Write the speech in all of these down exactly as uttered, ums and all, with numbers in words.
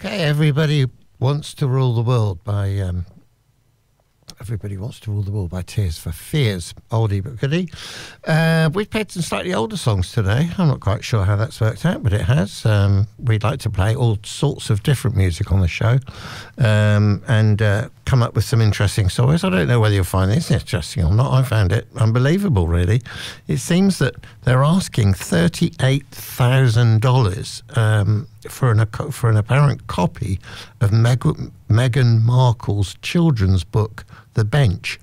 Okay, Everybody Wants to Rule the World by um, Everybody Wants to Rule the World by Tears for Fears, oldie but goodie. Uh, we've played some slightly older songs today. I'm not quite sure how that's worked out, but it has. Um, we'd like to play all sorts of different music on the show um, and uh, come up with some interesting stories. I don't know whether you'll find this interesting or not. I found it unbelievable, really. It seems that they're asking thirty-eight thousand dollars um, for an for an apparent copy of Meg- Meghan Markle's children's book, The Bench.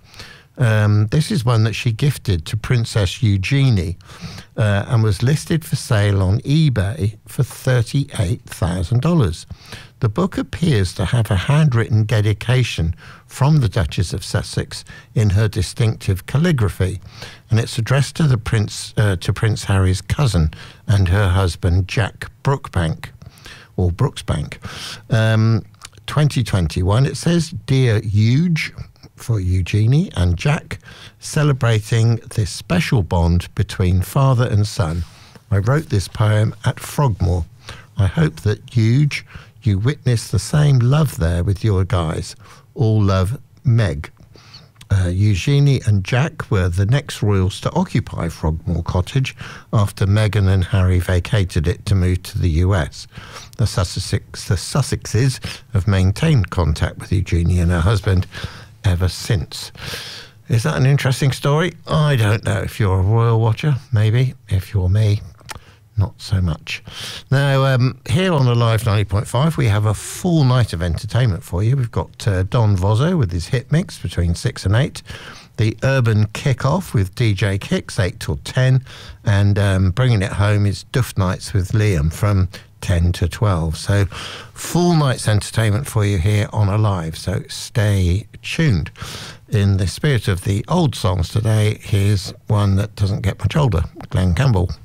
Um, this is one that she gifted to Princess Eugenie uh, and was listed for sale on eBay for thirty-eight thousand dollars. The book appears to have a handwritten dedication from the Duchess of Sussex in her distinctive calligraphy, and it's addressed to the Prince uh, to Prince Harry's cousin and her husband Jack Brookbank, or Brooksbank. Um, twenty twenty-one, it says, "Dear Huge," for Eugenie and Jack, celebrating this special bond between father and son. I wrote this poem at Frogmore. I hope that, Huge, you witness the same love there with your guys. All love, Meg. Uh, Eugenie and Jack were the next royals to occupy Frogmore Cottage after Meghan and Harry vacated it to move to the U S. The, Sussex, the Sussexes have maintained contact with Eugenie and her husband ever since. Is that an interesting story? I don't know. If you're a royal watcher, maybe. If you're me, not so much. Now, um, here on Alive ninety point five, we have a full night of entertainment for you. We've got uh, Don Vozzo with his hit mix between six and eight. The Urban Kickoff with D J Kicks, eight till ten. And um, bringing it home is Duff Nights with Liam from ten to twelve. So full night's entertainment for you here on Alive. So stay tuned. In the spirit of the old songs today, here's one that doesn't get much older, Glenn Campbell.